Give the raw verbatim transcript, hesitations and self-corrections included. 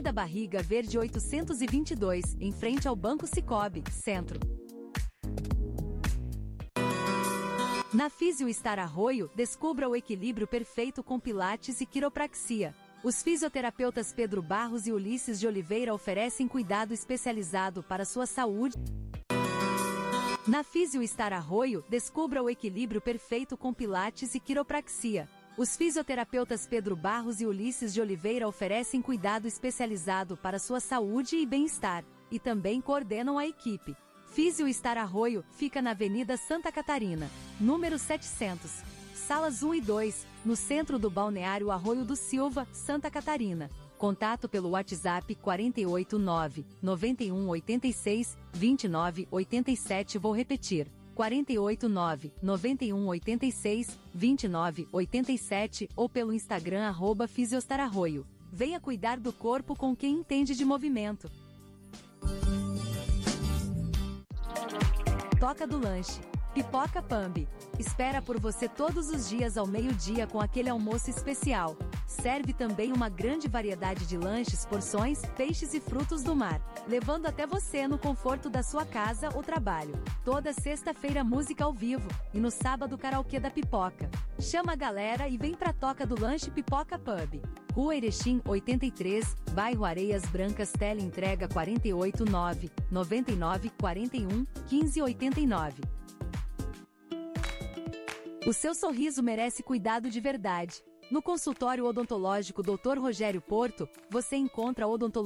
Avenida Barriga Verde oitocentos e vinte e dois, em frente ao Banco Sicoob, Centro. Na Fisiostar Arroio, descubra o equilíbrio perfeito com pilates e quiropraxia. Os fisioterapeutas Pedro Barros e Ulisses de Oliveira oferecem cuidado especializado para sua saúde. Na Fisiostar Arroio, descubra o equilíbrio perfeito com pilates e quiropraxia. Os fisioterapeutas Pedro Barros e Ulisses de Oliveira oferecem cuidado especializado para sua saúde e bem-estar, e também coordenam a equipe. Fisiostar Arroio fica na Avenida Santa Catarina, número setecentos, salas um e dois, no centro do Balneário Arroio do Silva, Santa Catarina. Contato pelo WhatsApp quatro oito nove, nove um oito seis, dois nove oito sete. Vou repetir. quatro oito nove, nove um oito seis, dois nove oito sete ou pelo Instagram arroba Fisiostar Arroio. Venha cuidar do corpo com quem entende de movimento. Toca do Lanche. Pipoca Pambi. Espera por você todos os dias ao meio-dia com aquele almoço especial. Serve também uma grande variedade de lanches, porções, peixes e frutos do mar, levando até você no conforto da sua casa ou trabalho. Toda sexta-feira música ao vivo e no sábado karaokê da pipoca. Chama a galera e vem pra Toca do Lanche Pipoca Pub. Rua Erechim oitenta e três, bairro Areias Brancas. Teleentrega quatro oito nove, nove nove quatro um, um cinco oito nove. O seu sorriso merece cuidado de verdade. No consultório odontológico doutor Rogério Porto, você encontra odontologia